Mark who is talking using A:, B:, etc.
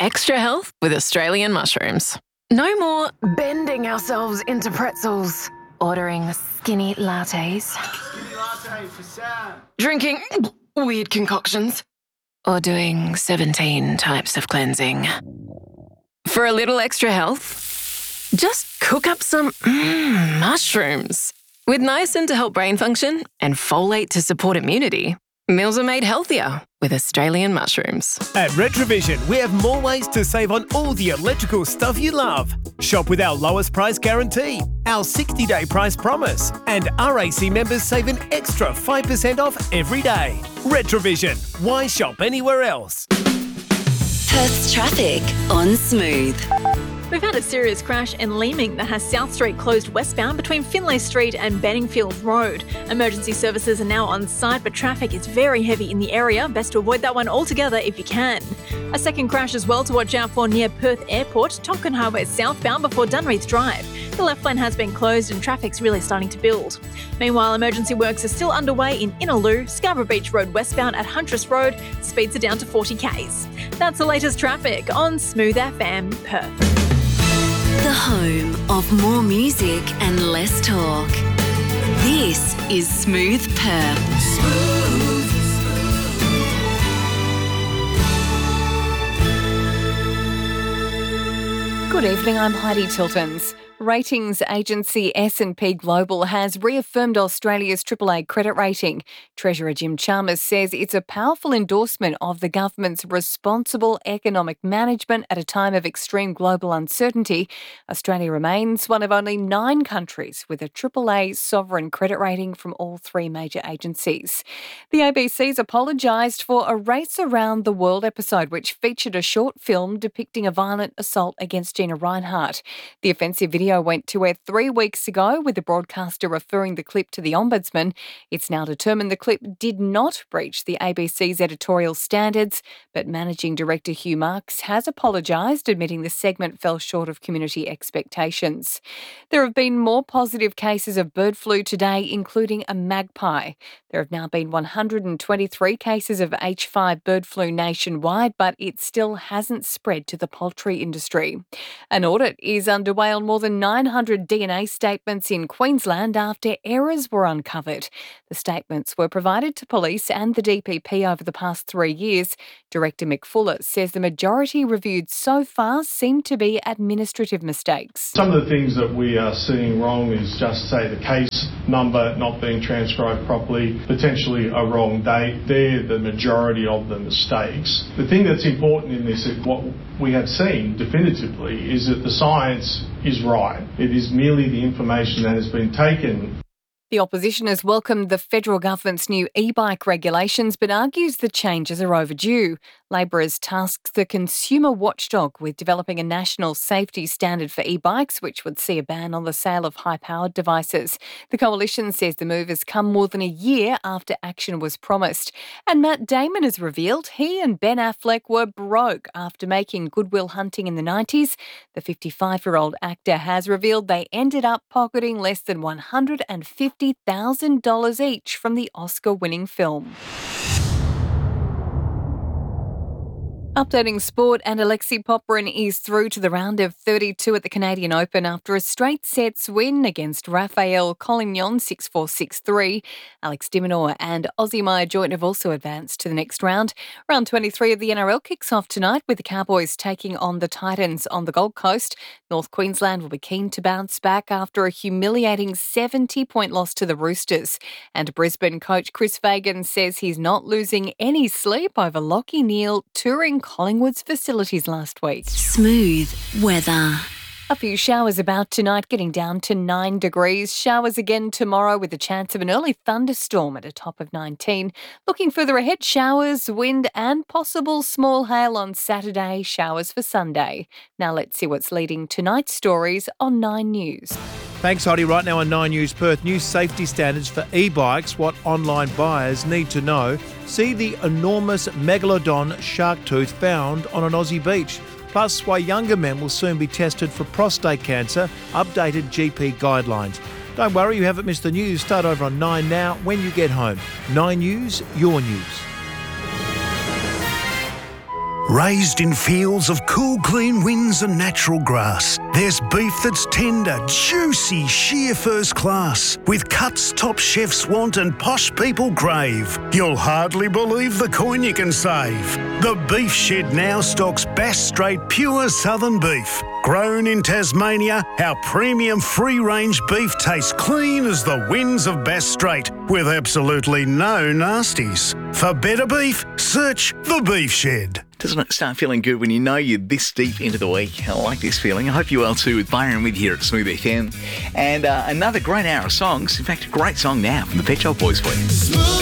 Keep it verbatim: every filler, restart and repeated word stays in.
A: extra health with Australian mushrooms. No more bending ourselves into pretzels, ordering skinny lattes,
B: Skinny latte for Sam.
A: drinking weird concoctions, or doing seventeen types of cleansing. For a little extra health, just cook up some mm, mushrooms. With niacin to help brain function and folate to support immunity, meals are made healthier with Australian mushrooms.
C: At Retrovision, we have more ways to save on all the electrical stuff you love. Shop with our lowest price guarantee, our sixty-day price promise, and R A C members save an extra five percent off every day. Retrovision. Why shop anywhere else?
D: Perth's traffic on Smooth.
E: We've had a serious crash in Leeming that has South Street closed westbound between Finlay Street and Benningfield Road. Emergency services are now on site, but traffic is very heavy in the area. Best to avoid that one altogether if you can. A second crash as well to watch out for near Perth Airport. Tonkin Highway southbound before Dunreath Drive. The left lane has been closed and traffic's really starting to build. Meanwhile, emergency works are still underway in Innaloo, Scarborough Beach Road westbound at Huntress Road. Speeds are down to forty kays. That's the latest traffic on Smooth F M Perth.
D: The home of more music and less talk. This is Smooth Perth. Smooth.
F: Good evening, I'm Heidi Tiltons. Ratings agency S and P Global has reaffirmed Australia's triple A credit rating. Treasurer Jim Chalmers says it's a powerful endorsement of the government's responsible economic management at a time of extreme global uncertainty. Australia remains one of only nine countries with a triple A sovereign credit rating from all three major agencies. The A B C's apologised for a Race Around the World episode which featured a short film depicting a violent assault against Gina Rinehart. The offensive video went to air three weeks ago with the broadcaster referring the clip to the Ombudsman. It's now determined the clip did not breach the A B C's editorial standards, but Managing Director Hugh Marks has apologised, admitting the segment fell short of community expectations. There have been more positive cases of bird flu today, including a magpie. There have now been one hundred twenty-three cases of H five bird flu nationwide, but it still hasn't spread to the poultry industry. An audit is underway on more than nine hundred D N A statements in Queensland after errors were uncovered. The statements were provided to police and the D P P over the past three years. Director Mick Fuller says the majority reviewed so far seem to be administrative mistakes.
G: Some of the things that we are seeing wrong is just, say, the case number not being transcribed properly, potentially a wrong date. They're the majority of the mistakes. The thing that's important in this, what we have seen definitively, is that the science is right. It is merely the information that has been taken.
F: The opposition has welcomed the federal government's new e-bike regulations but argues the changes are overdue. Labor has tasked the consumer watchdog with developing a national safety standard for e-bikes, which would see a ban on the sale of high-powered devices. The coalition says the move has come more than a year after action was promised. And Matt Damon has revealed he and Ben Affleck were broke after making Good Will Hunting in the nineties. The fifty-five-year-old actor has revealed they ended up pocketing less than one hundred fifty thousand dollars each from the Oscar-winning film. Updating sport, and Alexei Popyrin is through to the round of thirty-two at the Canadian Open after a straight sets win against Rafael Collignon six four six three. Alex de Minaur and Aussie Maya Joyton have also advanced to the next round. Round twenty-three of the N R L kicks off tonight with the Cowboys taking on the Titans on the Gold Coast. North Queensland will be keen to bounce back after a humiliating seventy-point loss to the Roosters. And Brisbane coach Chris Fagan says he's not losing any sleep over Lachie Neale touring Collingwood's facilities last week.
D: Smooth weather.
F: A few showers about tonight, getting down to nine degrees. Showers again tomorrow with a chance of an early thunderstorm at a top of nineteen. Looking further ahead, showers, wind and possible small hail on Saturday, showers for Sunday. Now let's see what's leading tonight's stories on Nine News.
C: Thanks, Heidi. Right now on Nine News Perth, new safety standards for e-bikes, what online buyers need to know. See the enormous megalodon shark tooth found on an Aussie beach. Plus, why younger men will soon be tested for prostate cancer, updated G P guidelines. Don't worry, you haven't missed the news. Start over on Nine now when you get home. Nine News, your news.
H: Raised in fields of cool, clean winds and natural grass, there's beef that's tender, juicy, sheer first class, with cuts top chefs want and posh people crave. You'll hardly believe the coin you can save. The Beef Shed now stocks Bass Strait pure southern beef. Grown in Tasmania, our premium free-range beef tastes clean as the winds of Bass Strait, with absolutely no nasties. For better beef, search The Beef Shed.
I: Doesn't it start feeling good when you know you're this deep into the week? I like this feeling. I hope you will too, with Byron with you here at Smooth F M. And uh, another great hour of songs. In fact, a great song now from the Pet Shop Boys for you.